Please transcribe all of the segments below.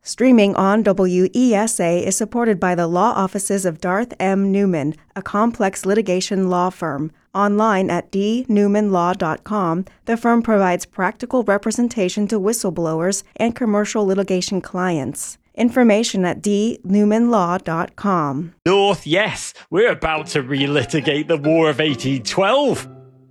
Streaming on WESA is supported by the law offices of Darth M. Newman, a complex litigation law firm. Online at dnewmanlaw.com, the firm provides practical representation to whistleblowers and commercial litigation clients. Information at dnewmanlaw.com. North, yes, we're about to relitigate the War of 1812.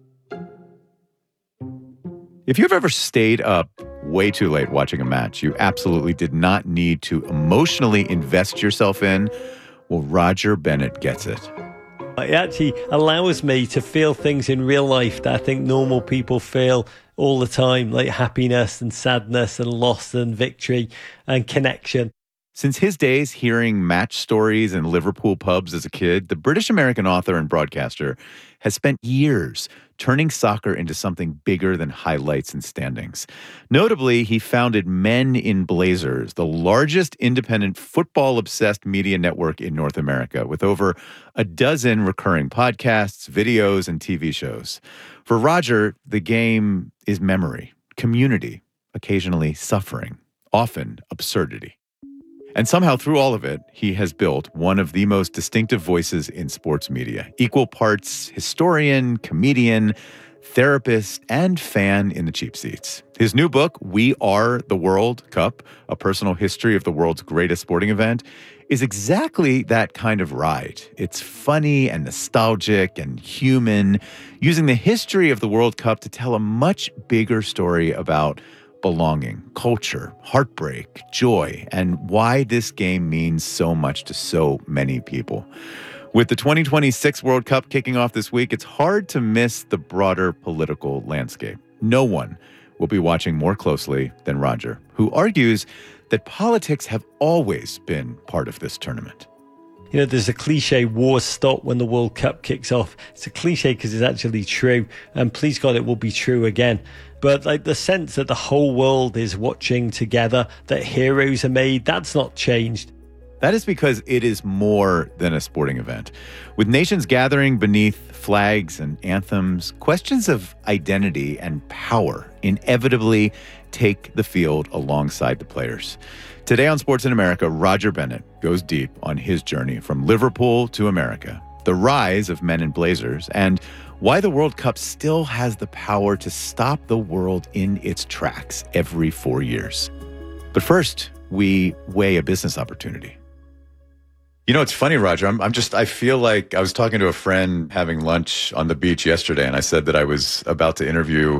If you've ever stayed up way too late watching a match you absolutely did not need to emotionally invest yourself in, well, Roger Bennett gets it. It actually allows me to feel things in real life that I think normal people feel all the time, like happiness and sadness and loss and victory and connection. Since his days hearing match stories in Liverpool pubs as a kid, the British-American author and broadcaster has spent years turning soccer into something bigger than highlights and standings. Notably, he founded Men in Blazers, the largest independent football-obsessed media network in North America, with over a dozen recurring podcasts, videos, and TV shows. For Roger, the game is memory, community, occasionally suffering, often absurdity. And somehow through all of it, he has built one of the most distinctive voices in sports media, equal parts historian, comedian, therapist, and fan in the cheap seats. His new book, We Are the World Cup, A Personal History of the World's Greatest Sporting Event, is exactly that kind of ride. It's funny and nostalgic and human, using the history of the World Cup to tell a much bigger story about belonging, culture, heartbreak, joy, and why this game means so much to so many people. With the 2026 World Cup kicking off this week, it's hard to miss the broader political landscape. No one will be watching more closely than Roger, who argues that politics have always been part of this tournament. You know, there's a cliche, wars stop when the World Cup kicks off. It's a cliche because it's actually true. And please God, it will be true again. But like the sense that the whole world is watching together, that heroes are made, that's not changed. That is because it is more than a sporting event. With nations gathering beneath flags and anthems, questions of identity and power inevitably take the field alongside the players. Today on Sports in America, Roger Bennett goes deep on his journey from Liverpool to America, the rise of Men in Blazers, and why the World Cup still has the power to stop the world in its tracks every 4 years. But first, we weigh a business opportunity. You know, it's funny, Roger. I feel like I was talking to a friend having lunch on the beach yesterday, and I said that I was about to interview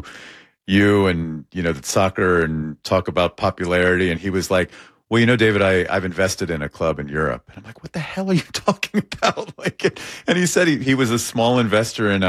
you and, you know, the soccer and talk about popularity. And he was like, well, you know, David, I've invested in a club in Europe. And I'm like, what the hell are you talking about? And he said he was a small investor in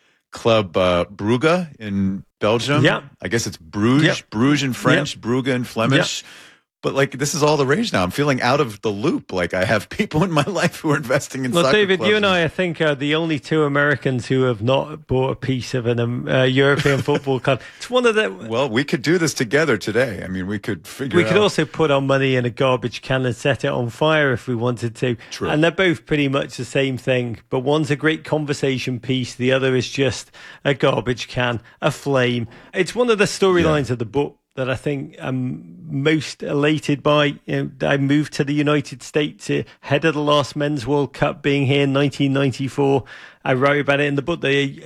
Club Brugge in Belgium. Yeah. I guess it's Bruges, yep. Bruges in French, yep. Brugge in Flemish. Yep. But like, this is all the rage now. I'm feeling out of the loop. Like I have people in my life who are investing in soccer David, clubs. you and I think, are the only two Americans who have not bought a piece of an European football club. It's one of the... Well, we could do this together today. I mean, we could figure We could also put our money in a garbage can and set it on fire if we wanted to. True. And they're both pretty much the same thing. But one's a great conversation piece. The other is just a garbage can, a flame. It's one of the storylines of the book that I think I'm most elated by. I moved to the United States ahead of the last Men's World Cup being here in 1994. I wrote about it in the book.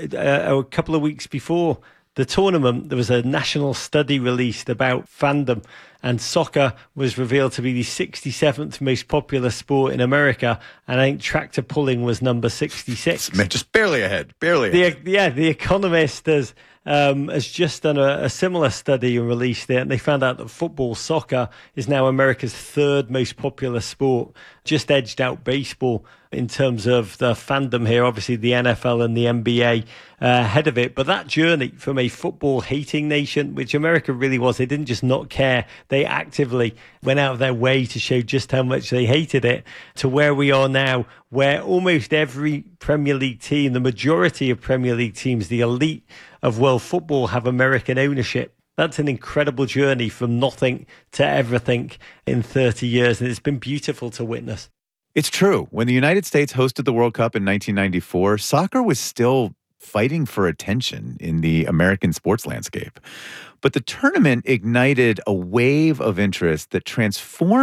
A couple of weeks before the tournament, there was a national study released about fandom, and soccer was revealed to be the 67th most popular sport in America, and I think tractor pulling was number 66. Just barely ahead. The Economist has just done a similar study and released it, and they found out that soccer is now America's third most popular sport, just edged out baseball in terms of the fandom here. Obviously the NFL and the NBA ahead of it, but that journey from a football hating nation, which America really was, they didn't just not care, they actively went out of their way to show just how much they hated it, to where we are now, where almost every Premier League team, the majority of Premier League teams, the elite of world football, have American ownership. That's an incredible journey from nothing to everything in 30 years, and it's been beautiful to witness. It's true. When the United States hosted the World Cup in 1994, soccer was still fighting for attention in the American sports landscape. But the tournament ignited a wave of interest that transformed